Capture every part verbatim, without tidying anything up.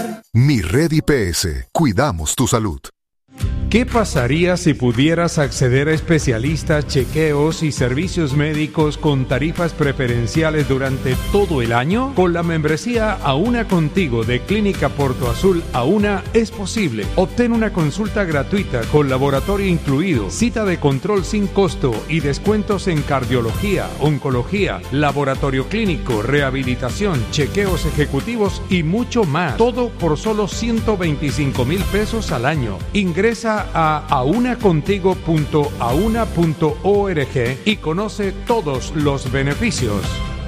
mar. Mi Red I P S. Cuidamos tu salud. ¿Qué pasaría si pudieras acceder a especialistas, chequeos y servicios médicos con tarifas preferenciales durante todo el año? Con la membresía Auna Contigo de Clínica Porto Azul Auna es posible. Obtén una consulta gratuita con laboratorio incluido, cita de control sin costo y descuentos en cardiología, oncología, laboratorio clínico, rehabilitación, chequeos ejecutivos y mucho más. Todo por solo ciento veinticinco mil pesos al año. Ingresa a auna contigo punto auna punto org y conoce todos los beneficios.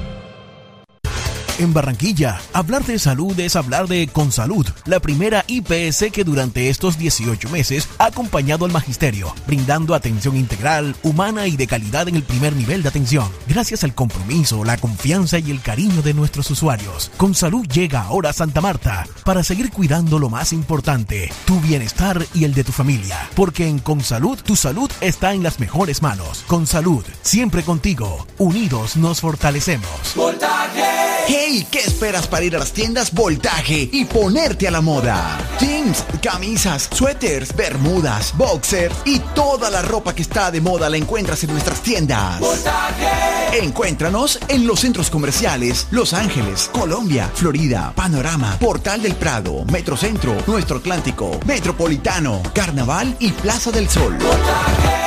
En Barranquilla, hablar de salud es hablar de Consalud, la primera I P S que durante estos dieciocho meses ha acompañado al magisterio, brindando atención integral, humana y de calidad en el primer nivel de atención. Gracias al compromiso, la confianza y el cariño de nuestros usuarios, Consalud llega ahora a Santa Marta para seguir cuidando lo más importante, tu bienestar y el de tu familia. Porque en Consalud, tu salud está en las mejores manos. Consalud, siempre contigo. Unidos nos fortalecemos. Voltaje. ¡Hey! ¿Qué esperas para ir a las tiendas Voltaje y ponerte a la moda? Jeans, camisas, suéteres, bermudas, boxers y toda la ropa que está de moda la encuentras en nuestras tiendas. Voltaje. Encuéntranos en los centros comerciales Los Ángeles, Colombia, Florida, Panorama, Portal del Prado, Metrocentro, Nuestro Atlántico, Metropolitano, Carnaval y Plaza del Sol. Voltaje.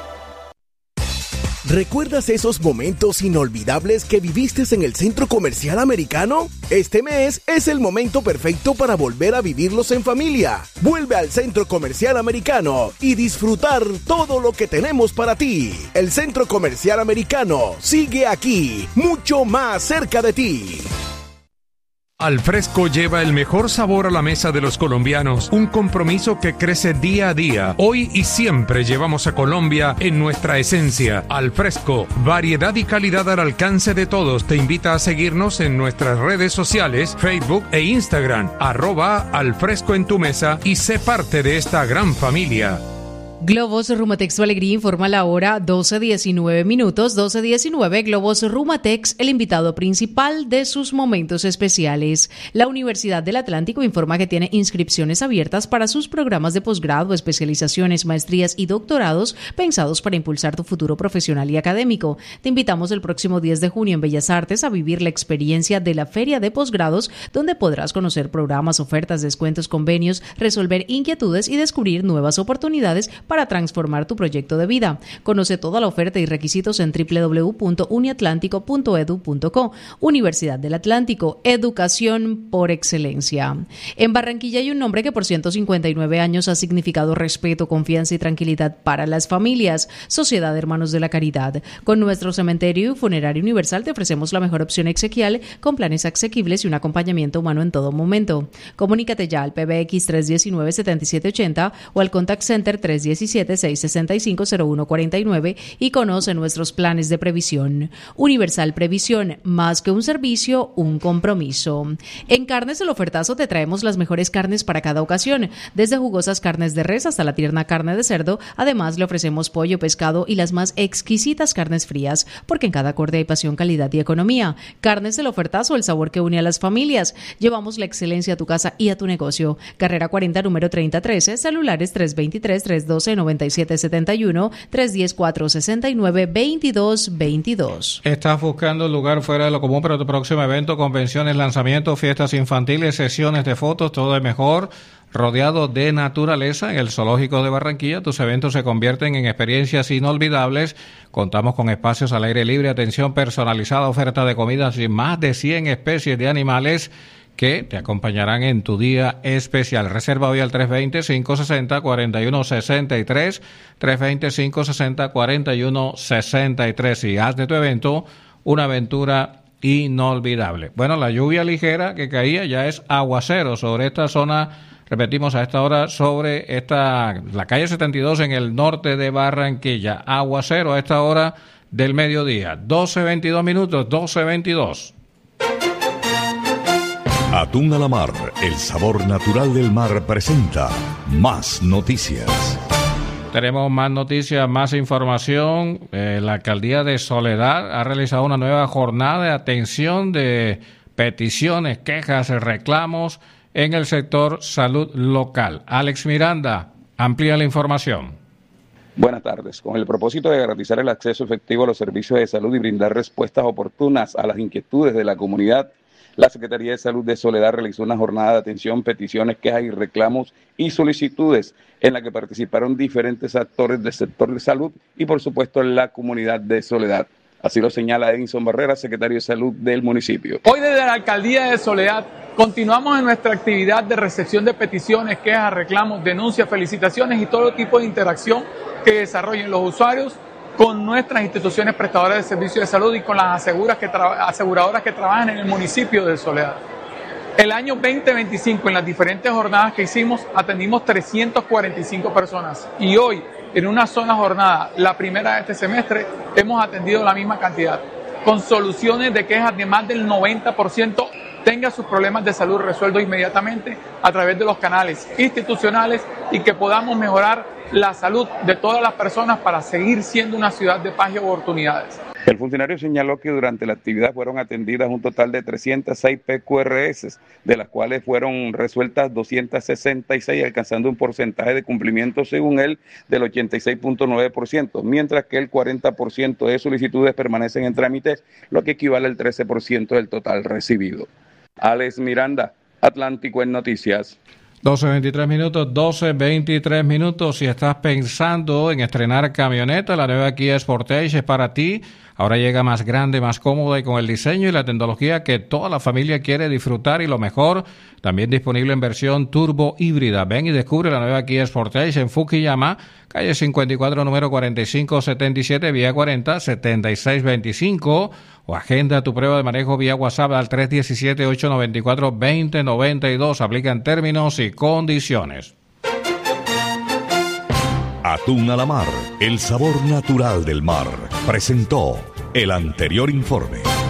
¿Recuerdas esos momentos inolvidables que viviste en el Centro Comercial Americano? Este mes es el momento perfecto para volver a vivirlos en familia. Vuelve al Centro Comercial Americano y disfrutar todo lo que tenemos para ti. El Centro Comercial Americano sigue aquí, mucho más cerca de ti. Al Fresco lleva el mejor sabor a la mesa de los colombianos, un compromiso que crece día a día. Hoy y siempre llevamos a Colombia en nuestra esencia. Al Fresco, variedad y calidad al alcance de todos. Te invita a seguirnos en nuestras redes sociales, Facebook e Instagram, arroba Al Fresco en tu mesa y sé parte de esta gran familia. Globos Rumatex Tu Alegría informa la hora doce diecinueve minutos, doce diecinueve. Globos Rumatex, el invitado principal de sus momentos especiales. La Universidad del Atlántico informa que tiene inscripciones abiertas para sus programas de posgrado, especializaciones, maestrías y doctorados pensados para impulsar tu futuro profesional y académico. Te invitamos el próximo diez de junio en Bellas Artes a vivir la experiencia de la Feria de Posgrados, donde podrás conocer programas, ofertas, descuentos, convenios, resolver inquietudes y descubrir nuevas oportunidades para transformar tu proyecto de vida. Conoce toda la oferta y requisitos en doble u doble u doble u punto uniatlántico punto e d u punto co. Universidad del Atlántico, educación por excelencia. En Barranquilla hay un nombre que por ciento cincuenta y nueve años ha significado respeto, confianza y tranquilidad para las familias. Sociedad Hermanos de la Caridad. Con nuestro cementerio y funerario universal te ofrecemos la mejor opción exequial con planes asequibles y un acompañamiento humano en todo momento. Comunícate ya al P B X tres uno nueve, siete siete ocho cero o al Contact Center tres uno siete, seis seis cinco, cero uno cuatro nueve y conoce nuestros planes de previsión. Universal Previsión, más que un servicio, un compromiso. En Carnes el Ofertazo te traemos las mejores carnes para cada ocasión, desde jugosas carnes de res hasta la tierna carne de cerdo. Además le ofrecemos pollo, pescado y las más exquisitas carnes frías, porque en cada corte hay pasión, calidad y economía. Carnes el Ofertazo, el sabor que une a las familias. Llevamos la excelencia a tu casa y a tu negocio. Carrera cuarenta, número treinta trece, celulares tres dos tres, tres uno dos, nueve siete siete uno, tres uno cero, cuatro seis nueve, dos dos dos dos. ¿Estás buscando un lugar fuera de lo común para tu próximo evento, convenciones, lanzamientos, fiestas infantiles, sesiones de fotos, todo es mejor? Rodeado de naturaleza en el Zoológico de Barranquilla, tus eventos se convierten en experiencias inolvidables. Contamos con espacios al aire libre, atención personalizada, oferta de comidas y más de cien especies de animales que te acompañarán en tu día especial. Reserva hoy al tres dos cero, cinco seis cero, cuatro uno seis tres, tres dos cero, cinco seis cero, cuatro uno seis tres y haz de tu evento una aventura inolvidable. Bueno, la lluvia ligera que caía ya es aguacero sobre esta zona. Repetimos a esta hora sobre esta la calle setenta y dos en el norte de Barranquilla. Aguacero a esta hora del mediodía. doce veintidós minutos, doce veintidós. Atún a la Mar, el sabor natural del mar, presenta más noticias. Tenemos más noticias, más información. Eh, la alcaldía de Soledad ha realizado una nueva jornada de atención de peticiones, quejas, reclamos en el sector salud local. Alex Miranda amplía la información. Buenas tardes. Con el propósito de garantizar el acceso efectivo a los servicios de salud y brindar respuestas oportunas a las inquietudes de la comunidad, la Secretaría de Salud de Soledad realizó una jornada de atención, peticiones, quejas y reclamos y solicitudes en la que participaron diferentes actores del sector de salud y, por supuesto, la comunidad de Soledad. Así lo señala Edinson Barrera, secretario de Salud del municipio. Hoy desde la Alcaldía de Soledad continuamos en nuestra actividad de recepción de peticiones, quejas, reclamos, denuncias, felicitaciones y todo tipo de interacción que desarrollen los usuarios con nuestras instituciones prestadoras de servicios de salud y con las aseguras que aseguradoras que trabajan en el municipio de Soledad. El año veinte veinticinco, en las diferentes jornadas que hicimos, atendimos trescientas cuarenta y cinco personas y hoy, en una sola jornada, la primera de este semestre, hemos atendido la misma cantidad, con soluciones de quejas de más del noventa por ciento, tenga sus problemas de salud resueltos inmediatamente a través de los canales institucionales y que podamos mejorar la salud de todas las personas para seguir siendo una ciudad de paz y oportunidades. El funcionario señaló que durante la actividad fueron atendidas un total de trescientas seis P Q R S, de las cuales fueron resueltas doscientas sesenta y seis, alcanzando un porcentaje de cumplimiento, según él, del ochenta y seis punto nueve por ciento, mientras que el cuarenta por ciento de solicitudes permanecen en trámites, lo que equivale al trece por ciento del total recibido. Alex Miranda, Atlántico en Noticias. doce veintitrés minutos, doce veintitrés minutos. Si estás pensando en estrenar camioneta, la nueva Kia Sportage es para ti. Ahora llega más grande, más cómoda y con el diseño y la tecnología que toda la familia quiere disfrutar y lo mejor, también disponible en versión turbo híbrida. Ven y descubre la nueva Kia Sportage en Fukuyama, calle cincuenta y cuatro, número cuarenta y cinco setenta y siete, vía cuarenta, setenta y seis veinticinco, o agenda tu prueba de manejo vía WhatsApp al tres uno siete, ocho nueve cuatro, dos cero nueve dos. Aplican términos y condiciones. Atún a la mar, el sabor natural del mar. Presentó el anterior informe.